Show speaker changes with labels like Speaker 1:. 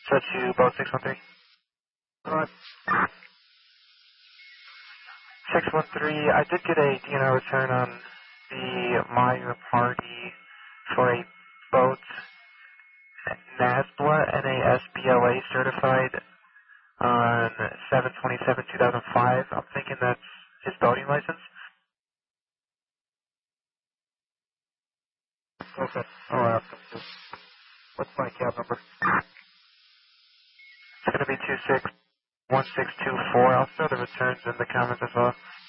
Speaker 1: Set to boat 613.
Speaker 2: Right.
Speaker 1: 613, I did get a DNR return on the Meyer party for a boat, NASBLA, N-A-S-B-L-A, certified on 7/27/2005. I'm thinking that's his boating license.
Speaker 2: Okay. I'll ask him to. What's my cab number?
Speaker 1: It's going to be 261624. I'll throw the returns in the comments as well.